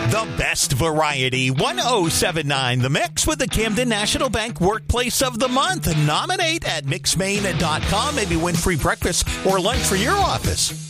The best variety. 1079 The Mix with the Camden National Bank Workplace of the Month. Nominate at mixmain.com. Maybe win free breakfast or lunch for your office.